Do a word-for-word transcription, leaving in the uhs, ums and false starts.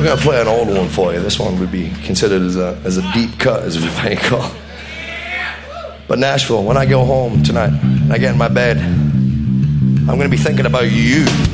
We're going to play an old one for you. This one would be considered as a, as a deep cut, as we may call. But Nashville, when I go home tonight and I get in my bed, I'm going to be thinking about you.